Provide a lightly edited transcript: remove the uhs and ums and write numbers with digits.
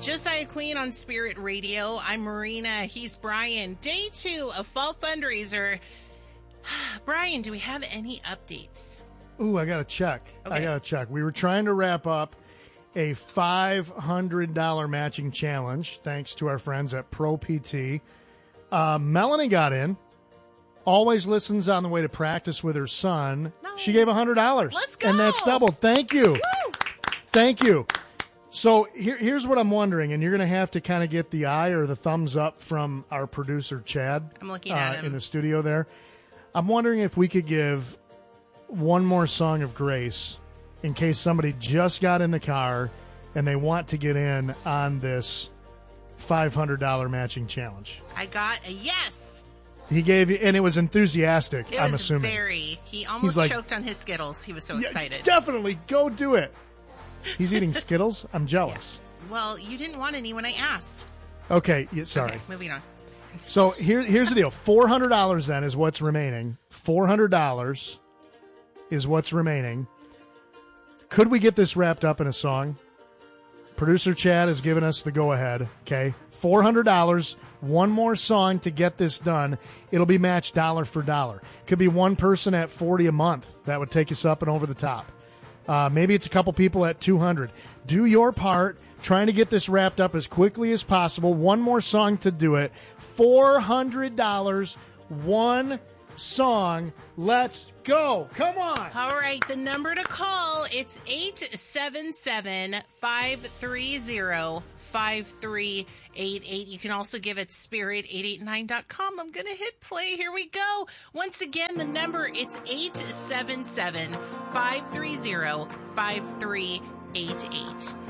Josiah Queen on Spirit Radio. I'm Marina. He's Brian. Day 2 of Fall Fundraiser. Brian, do we have any updates? Ooh, I got to check. Okay. We were trying to wrap up a $500 matching challenge, thanks to our friends at Pro PT. Melanie got in. Always listens on the way to practice with her son. Nice. She gave $100. Let's go. And that's doubled. Thank you. Woo! Thank you. So here's what I'm wondering, and you're going to have to kind of get the eye or the thumbs up from our producer, Chad. I'm looking at him. In the studio there. I'm wondering if we could give one more song of grace in case somebody just got in the car and they want to get in on this $500 matching challenge. I got a yes. He gave you, and it was enthusiastic, I'm assuming. He almost like, choked on his Skittles. He was so excited. Definitely, go do it. He's eating Skittles? I'm jealous. Yeah. Well, you didn't want any when I asked. Okay, sorry. Okay, moving on. So here's the deal. $400 then is what's remaining. $400 is what's remaining. Could we get this wrapped up in a song? Producer Chad has given us the go-ahead, okay? $400, one more song to get this done. It'll be matched dollar for dollar. Could be one person at $40 a month. That would take us up and over the top. Maybe it's a couple people at $200. Do your part. Trying to get this wrapped up as quickly as possible. One more song to do it. $400, one song. Let's go. Come on. All right, the number to call, it's 877-530-5388. You can also give it spirit889.com. I'm going to hit play. Here we go. Once again, the number, it's 877-530-5388.